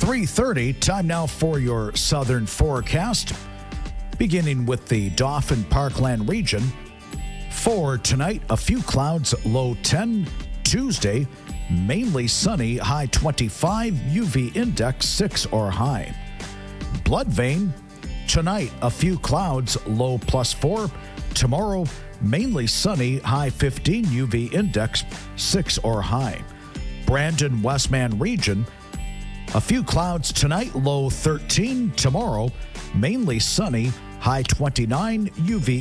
3:30. Time now for your southern forecast. Beginning with the Dauphin Parkland region. For tonight, a few clouds, low 10. Tuesday, mainly sunny, high 25, UV index 6 or high. Bloodvein, tonight, a few clouds, low +4. Tomorrow, mainly sunny, high 15, UV index 6 or high. Brandon Westman region, a few clouds tonight, low 13. Tomorrow, mainly sunny, high 29, UV